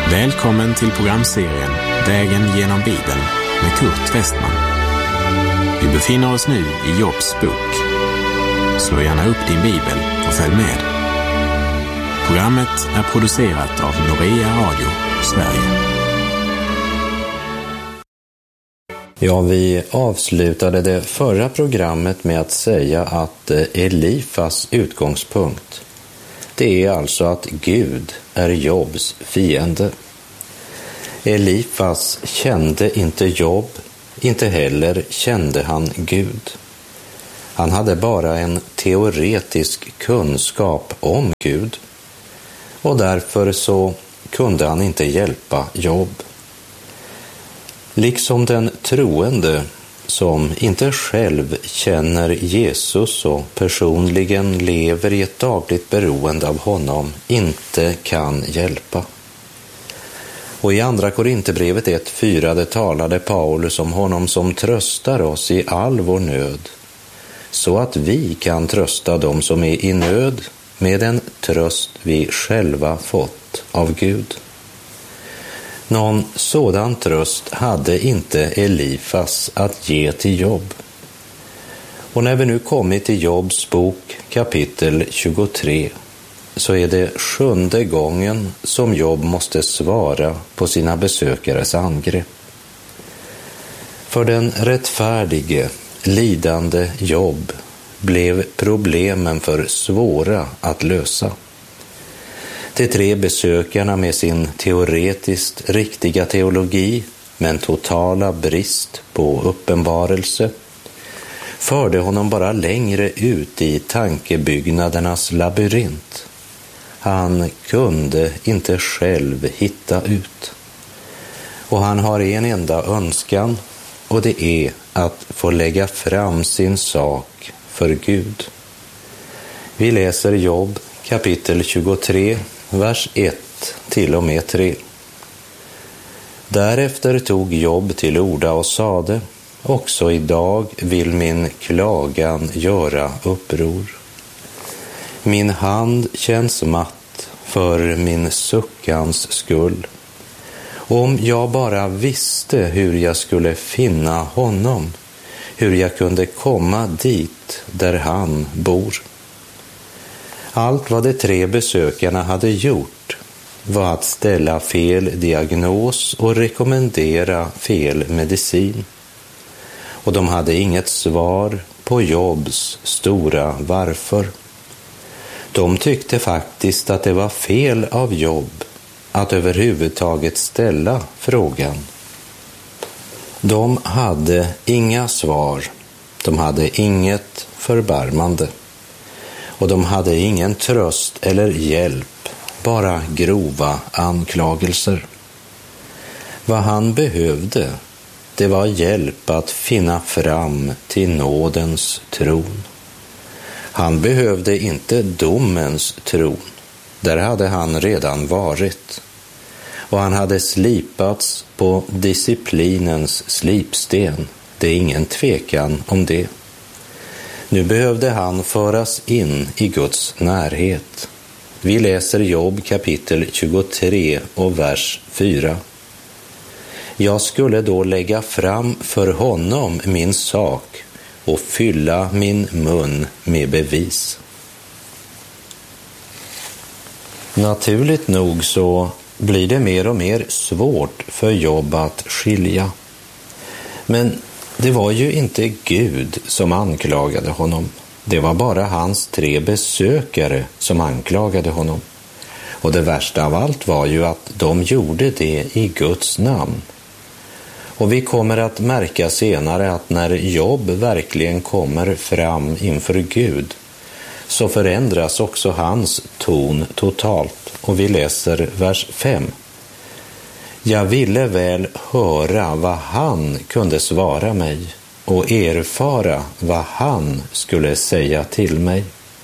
Välkommen till programserien Vägen genom Bibeln med Kurt Westman. Vi befinner oss nu i Jobs bok. Slå gärna upp din bibel och följ med. Programmet är producerat av Norea Radio, Sverige. Ja, vi avslutade det förra programmet med att säga att Elifas utgångspunkt, det är alltså att Gud är Jobs fiende. Elifas kände inte Job, inte heller kände han Gud. Han hade bara en teoretisk kunskap om Gud och därför så kunde han inte hjälpa Job. Liksom den troende som inte själv känner Jesus och personligen lever i ett dagligt beroende av honom inte kan hjälpa. Och i andra Korinthierbrevet 1:4 det talade Paulus om honom som tröstar oss i all vår nöd, så att vi kan trösta dem som är i nöd med den tröst vi själva fått av Gud. Någon sådan tröst hade inte Elifas att ge till Job. Och när vi nu kommit till Jobs bok kapitel 23 så är det 7:e gången som Job måste svara på sina besökares angrepp. För den rättfärdige, lidande Job blev problemen för svåra att lösa. De 3 besökarna med sin teoretiskt riktiga teologi men totala brist på uppenbarelse förde honom bara längre ut i tankebyggnadernas labyrint. Han kunde inte själv hitta ut. Och han har en enda önskan, och det är att få lägga fram sin sak för Gud. Vi läser Job kapitel 23, vers 1 till och med 3. Därefter tog Job till orda och sade: också idag vill min klagan göra uppror. Min hand känns matt för min suckans skull. Om jag bara visste hur jag skulle finna honom, hur jag kunde komma dit där han bor. Allt vad de 3 besökarna hade gjort var att ställa fel diagnos och rekommendera fel medicin. Och de hade inget svar på Jobs stora varför. De tyckte faktiskt att det var fel av Job att överhuvudtaget ställa frågan. De hade inga svar, de hade inget förbarmande. Och de hade ingen tröst eller hjälp, bara grova anklagelser. Vad han behövde, det var hjälp att finna fram till nådens tron. Han behövde inte domens tron, där hade han redan varit. Och han hade slipats på disciplinens slipsten, det är ingen tvekan om det. Nu behövde han föras in i Guds närhet. Vi läser Job kapitel 23 och vers 4. Jag skulle då lägga fram för honom min sak och fylla min mun med bevis. Naturligt nog så blir det mer och mer svårt för Job att skilja. Men det var ju inte Gud som anklagade honom. Det var bara hans 3 besökare som anklagade honom. Och det värsta av allt var ju att de gjorde det i Guds namn. Och vi kommer att märka senare att när Job verkligen kommer fram inför Gud så förändras också hans ton totalt. Och vi läser vers 5. Jag ville väl höra vad han kunde svara mig och erfara vad han skulle säga till mig.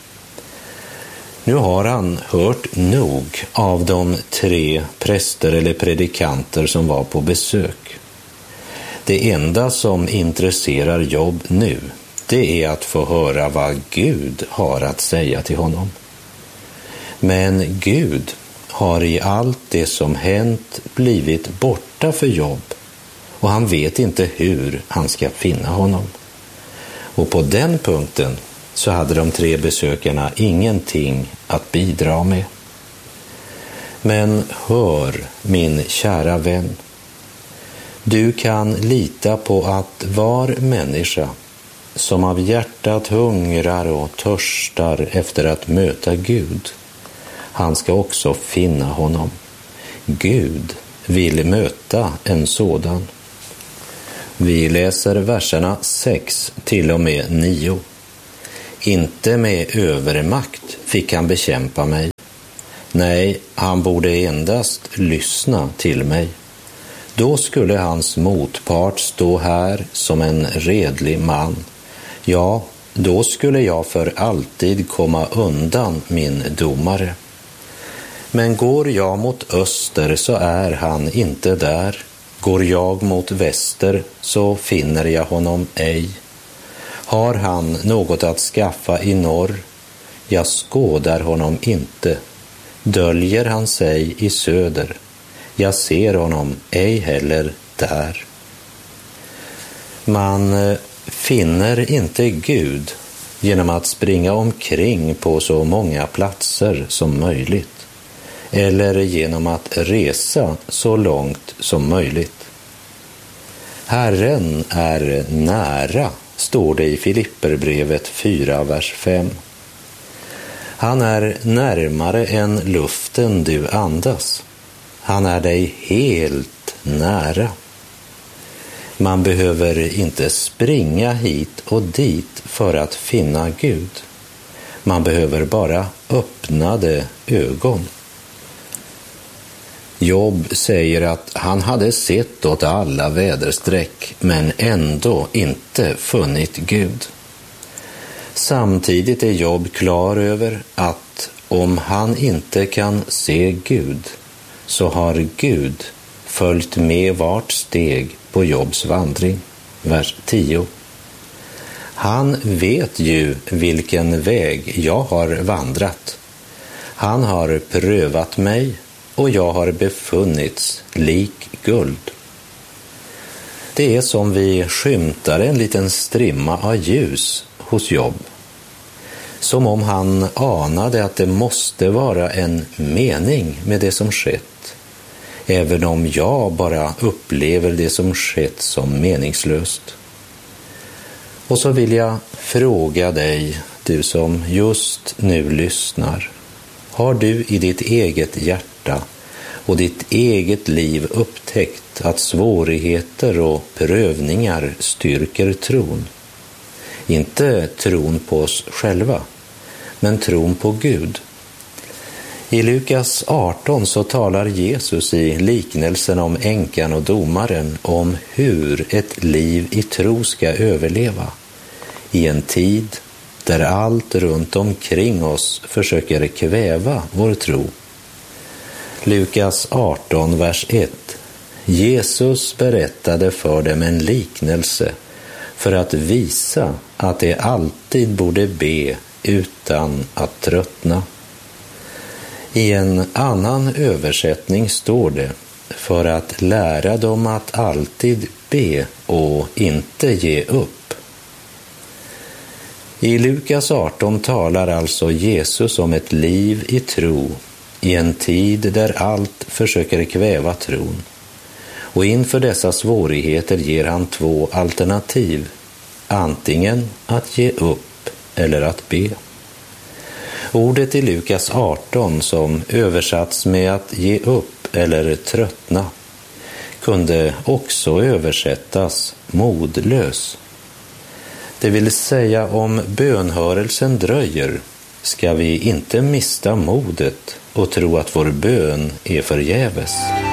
Nu har han hört nog av de 3 präster eller predikanter som var på besök. Det enda som intresserar Job nu, det är att få höra vad Gud har att säga till honom. Men Gud har i allt det som hänt blivit borta för Jobb, och han vet inte hur han ska finna honom. Och på den punkten så hade de 3 besökarna ingenting att bidra med. Men hör, min kära vän, du kan lita på att var människa som av hjärtat hungrar och törstar efter att möta Gud, han ska också finna honom. Gud vill möta en sådan. Vi läser verserna 6 till och med 9. Inte med övermakt fick han bekämpa mig. Nej, han borde endast lyssna till mig. Då skulle hans motpart stå här som en redlig man. Ja, då skulle jag för alltid komma undan min domare. Men går jag mot öster så är han inte där. Går jag mot väster så finner jag honom ej. Har han något att skaffa i norr? Jag skådar honom inte. Döljer han sig i söder? Jag ser honom ej heller där. Man finner inte Gud genom att springa omkring på så många platser som möjligt, eller genom att resa så långt som möjligt. Herren är nära, står det i Filipperbrevet 4, vers 5. Han är närmare än luften du andas. Han är dig helt nära. Man behöver inte springa hit och dit för att finna Gud. Man behöver bara öppnade ögon. Jobb säger att han hade sett åt alla väderstreck men ändå inte funnit Gud. Samtidigt är Jobb klar över att om han inte kan se Gud så har Gud följt med vart steg på Jobbs vandring. Vers 10. Han vet ju vilken väg jag har vandrat. Han har prövat mig och jag har befunnits lik guld. Det är som vi skymtar en liten strimma av ljus hos Jobb. Som om han anade att det måste vara en mening med det som skett, även om jag bara upplever det som skett som meningslöst. Och så vill jag fråga dig, du som just nu lyssnar, har du i ditt eget hjärta och ditt eget liv upptäckt att svårigheter och prövningar styrker tron? Inte tron på oss själva, men tron på Gud. I Lukas 18 så talar Jesus i liknelsen om änkan och domaren om hur ett liv i tro ska överleva i en tid där allt runt omkring oss försöker kväva vår tro. Lukas 18, vers 1. Jesus berättade för dem en liknelse för att visa att de alltid borde be utan att tröttna. I en annan översättning står det för att lära dem att alltid be och inte ge upp. I Lukas 18 talar alltså Jesus om ett liv i tro i en tid där allt försöker kväva tron. Och inför dessa svårigheter ger han 2 alternativ, antingen att ge upp eller att be. Ordet i Lukas 18 som översatts med att ge upp eller tröttna kunde också översättas modlös. Det vill säga, om bönhörelsen dröjer ska vi inte mista modet och tro att vår bön är förgäves.